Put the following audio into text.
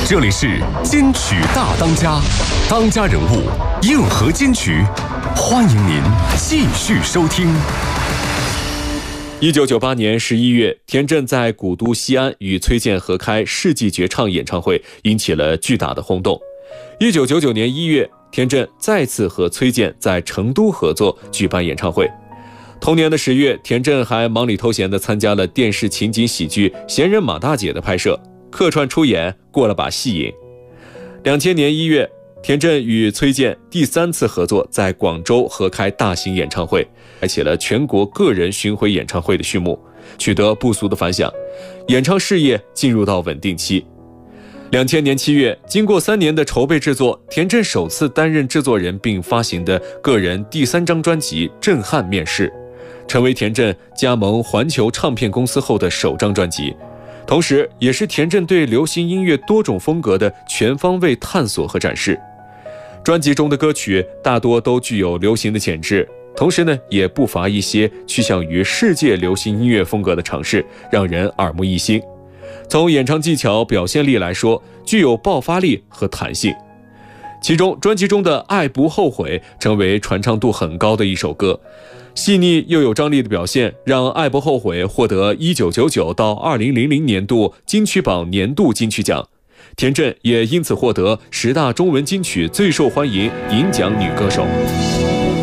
这里是金曲大当家，当家人物硬核金曲，欢迎您继续收听。 1998年11月，田震在古都西安与崔健合开世纪绝唱演唱会，引起了巨大的轰动。1999年1月，田震再次和崔健在成都合作举办演唱会。同年的10月，田震还忙里偷闲地参加了电视情景喜剧《闲人马大姐》的拍摄，客串出演，过了把戏瘾。2000年1月，田震与崔健第3次合作，在广州合开大型演唱会，开启了全国个人巡回演唱会的序幕，取得不俗的反响，演唱事业进入到稳定期。2000年7月，经过3年的筹备制作，田震首次担任制作人并发行的个人第3张专辑《震撼面试》，成为田震加盟环球唱片公司后的首张专辑，同时也是田震对流行音乐多种风格的全方位探索和展示。专辑中的歌曲大多都具有流行的潜质，同时呢，也不乏一些趋向于世界流行音乐风格的尝试，让人耳目一新。从演唱技巧、表现力来说，具有爆发力和弹性。其中专辑中的《爱不后悔》成为传唱度很高的一首歌，细腻又有张力的表现让《爱不后悔》获得1999到2000年度金曲榜年度金曲奖，田震也因此获得10大中文金曲最受欢迎银奖女歌手。